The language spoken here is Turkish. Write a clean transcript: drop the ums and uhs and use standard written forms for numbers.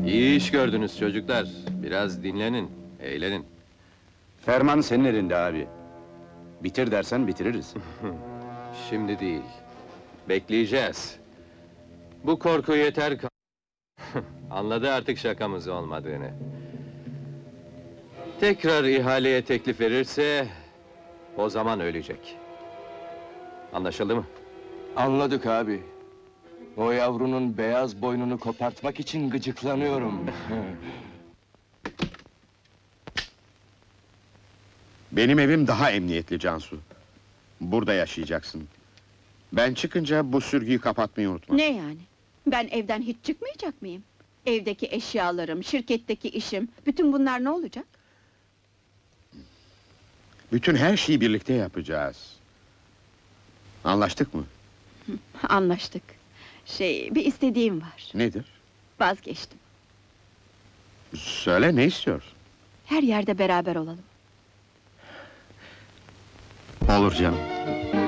İyi iş gördünüz çocuklar. Biraz dinlenin, eğlenin. Ferman senin elinde abi. Bitir dersen bitiririz. Şimdi değil. Bekleyeceğiz. Bu korku yeter Anladı artık şakamız olmadığını. Tekrar ihaleye teklif verirse... o zaman ölecek. Anlaşıldı mı? Anladık abi. O yavrunun beyaz boynunu kopartmak için gıcıklanıyorum. Benim evim daha emniyetli Cansu. Burada yaşayacaksın. Ben çıkınca bu sürgüyü kapatmayı unutma. Ne yani? Ben evden hiç çıkmayacak mıyım? Evdeki eşyalarım, şirketteki işim, bütün bunlar ne olacak? Bütün her şeyi birlikte yapacağız. Anlaştık mı? Anlaştık. Bir istediğim var. Nedir? Vazgeçtim. Söyle, ne istiyorsun? Her yerde beraber olalım. Olur canım.